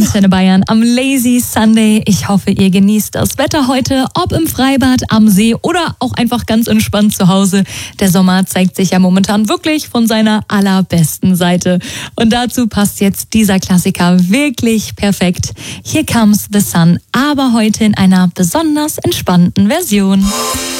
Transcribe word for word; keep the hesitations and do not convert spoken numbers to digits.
Antenne Bayern am Lazy Sunday. Ich hoffe, ihr genießt das Wetter heute, ob im Freibad, am See oder auch einfach ganz entspannt zu Hause. Der Sommer zeigt sich ja momentan wirklich von seiner allerbesten Seite. Und dazu passt jetzt dieser Klassiker wirklich perfekt. Here Comes the Sun, aber heute in einer besonders entspannten Version.